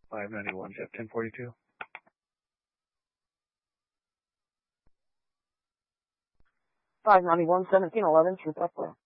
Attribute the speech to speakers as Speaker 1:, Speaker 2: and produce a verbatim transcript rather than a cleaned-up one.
Speaker 1: five ninety-one, Jet ten forty-two.
Speaker 2: five ninety-one, seventeen eleven, True Buffalo.